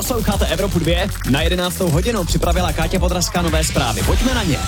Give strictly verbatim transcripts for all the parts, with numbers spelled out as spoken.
Posloucháte Evropu dva, na jedenáctou hodinu připravila Káťa Podrazská nové zprávy. Pojďme na ně.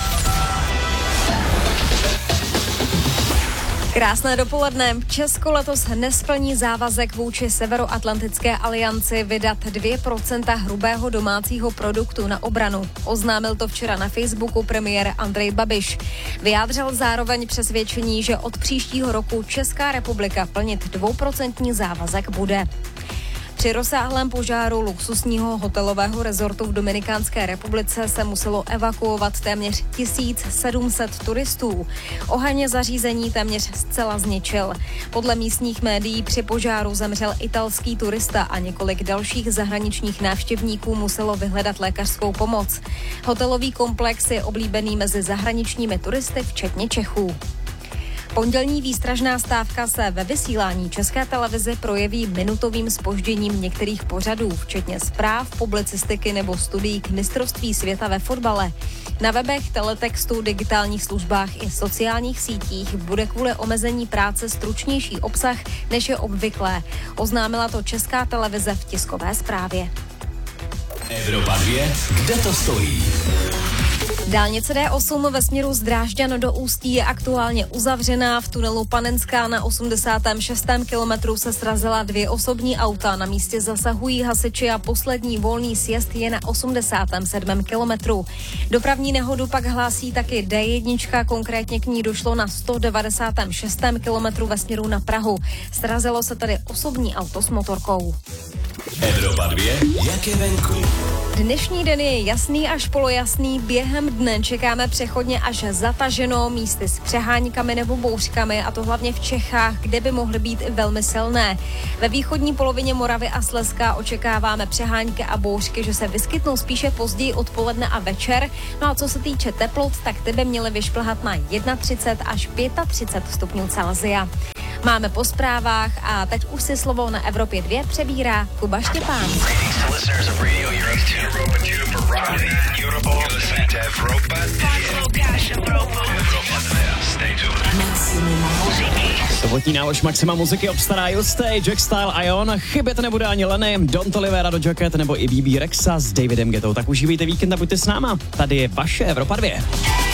Krásné dopoledne. Česko letos nesplní závazek vůči Severoatlantické alianci vydat dvě procenta hrubého domácího produktu na obranu. Oznámil to včera na Facebooku premiér Andrej Babiš. Vyjádřil zároveň přesvědčení, že od příštího roku Česká republika plnit dvouprocentní závazek bude. Při rozsáhlém požáru luxusního hotelového rezortu v Dominikánské republice se muselo evakuovat téměř tisíc sedm set turistů. Oheň zařízení téměř zcela zničil. Podle místních médií při požáru zemřel italský turista a několik dalších zahraničních návštěvníků muselo vyhledat lékařskou pomoc. Hotelový komplex je oblíbený mezi zahraničními turisty, včetně Čechů. Pondělní výstražná stávka se ve vysílání České televize projeví minutovým zpožděním některých pořadů, včetně zpráv, publicistiky nebo studií k mistrovství světa ve fotbale. Na webech, teletextu, digitálních službách i sociálních sítích bude kvůli omezení práce stručnější obsah, než je obvyklé. Oznámila to Česká televize v tiskové zprávě. Evropa dva, kde to stojí? Dálnice D osm ve směru z Drážďan do Ústí je aktuálně uzavřená. V tunelu Panenská na osmdesátém šestém kilometru se srazila dvě osobní auta. Na místě zasahují hasiči a poslední volný sjezd je na osmdesátém sedmém kilometru. Dopravní nehodu pak hlásí taky D jedna, konkrétně k ní došlo na sto devadesátém šestém kilometru ve směru na Prahu. Srazilo se tady osobní auto s motorkou. Evropa dva, jak je venku? Dnešní den je jasný až polojasný, během dne čekáme přechodně až zataženo, místy s přeháňkami nebo bouřkami, a to hlavně v Čechách, kde by mohly být i velmi silné. Ve východní polovině Moravy a Slezska očekáváme přeháňky a bouřky, že se vyskytnou spíše později odpoledne a večer. No a co se týče teplot, tak ty by měly vyšplhat na třicet jedna až třicet pět stupňů Celsia. Máme po zprávách a teď už si slovo na Evropě dva přebírá Kuba Štěpán. Sobotní nálož Maxima muziky obstará Justej, Jack Style, Ion, chybět nebude ani Lenny, Don Tolivera do Jacket nebo i B B Rexa s Davidem Gettou. Tak užívejte víkend a buďte s náma. Tady je vaše Evropa dva.